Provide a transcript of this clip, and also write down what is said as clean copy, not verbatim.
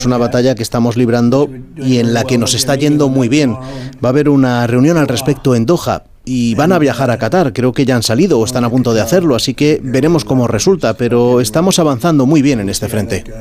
Es una batalla que estamos librando y en la que nos está yendo muy bien. Va a haber una reunión al respecto en Doha y van a viajar a Qatar. Creo que ya han salido o están a punto de hacerlo, así que veremos cómo resulta, pero estamos avanzando muy bien en este frente.